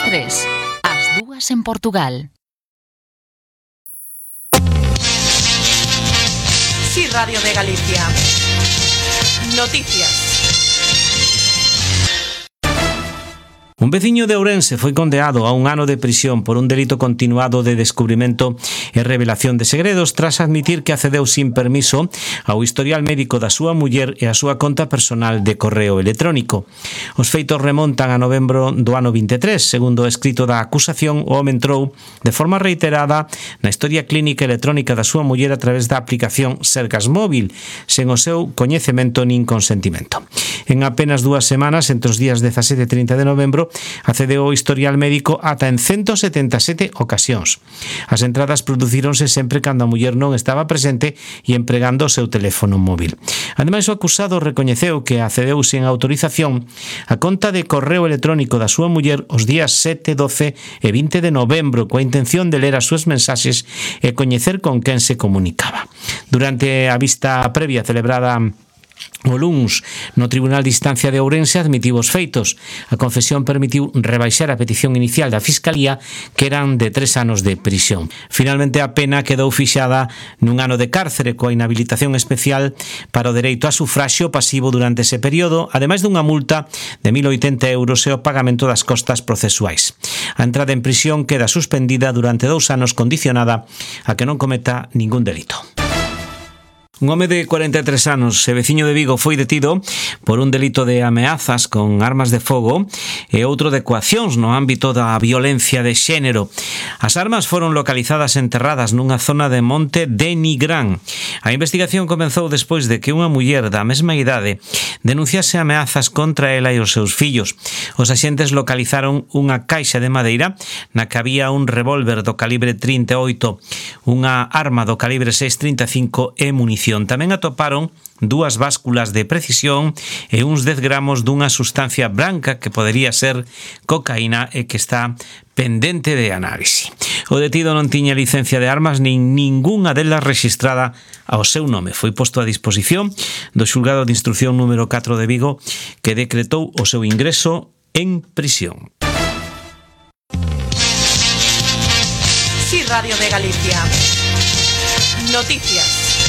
3, as 2 en Portugal. Sí, Radio de Galicia. Noticias. Un veciño de Ourense foi condenado a 1 ano de prisión por un delito continuado de descubrimento e revelación de segredos tras admitir que accedeu sin permiso ao historial médico da súa muller e a súa conta personal de correo electrónico. Os feitos remontan a novembro do ano 23. Segundo o escrito da acusación, o home entrou de forma reiterada na historia clínica electrónica da súa muller a través da aplicación Sergas Móvil, sen o seu coñecemento nin consentimento. En apenas 2 semanas, entre os días 17 e 30 de novembro, accedeu ao historial médico ata en 177 ocasións. As entradas producíronse sempre cando a muller non estaba presente e empregando o seu teléfono móvil. Ademais, o acusado recoñeceu que accedeu sen autorización a conta de correo electrónico da súa muller os días 7, 12 e 20 de novembro coa intención de ler as súas mensaxes e coñecer con quen se comunicaba. Durante a vista previa celebrada o luns no Tribunal de Instancia de Ourense, admitiu os feitos. A confesión permitiu rebaixar a petición inicial da Fiscalía, que eran de 3 anos de prisión. Finalmente, a pena quedou fixada nun ano de cárcere coa inhabilitación especial para o dereito a sufraxio pasivo durante ese período, ademais dunha multa de 1.080 euros e o pagamento das costas procesuais. A entrada en prisión queda suspendida durante 2 anos, condicionada a que non cometa ningún delito. Un home de 43 anos e veciño de Vigo foi detido por un delito de ameazas con armas de fogo e outro de coaccións no ámbito da violencia de xénero. As armas foron localizadas enterradas nunha zona de Monte de Nigrán. A investigación comezou despois de que unha muller da mesma idade denunciase ameazas contra ela e os seus fillos. Os axentes localizaron unha caixa de madeira na que había un revólver do calibre 38, unha arma do calibre 6,35 e munición. Tamén atoparon 2 básculas de precisión e uns 10 gramos dunha sustancia branca que podería ser cocaína e que está pendente de análise. O detido non tiña licencia de armas nin ningunha delas rexistrada ao seu nome. Foi posto a disposición do xulgado de instrucción número 4 de Vigo, que decretou o seu ingreso en prisión. Sí, Radio de Galicia. Noticias.